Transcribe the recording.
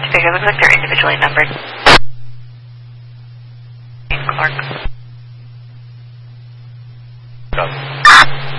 figure. Looks like they're individually numbered. Clark. Go.